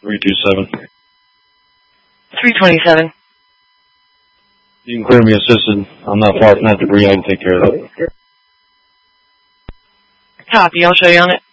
327. 327. You can clear me assisted. I'm not far from that debris. I can take care of that. Copy. I'll show you on it.